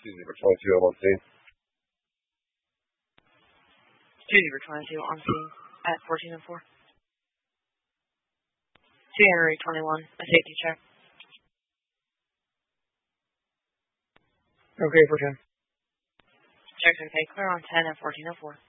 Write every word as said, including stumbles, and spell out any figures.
zebra twenty-two on scene. two zebra twenty-two on scene at fourteen oh four. two Henry twenty-one, a safety check. Okay for ten. Checks okay, clear on ten at fourteen oh four.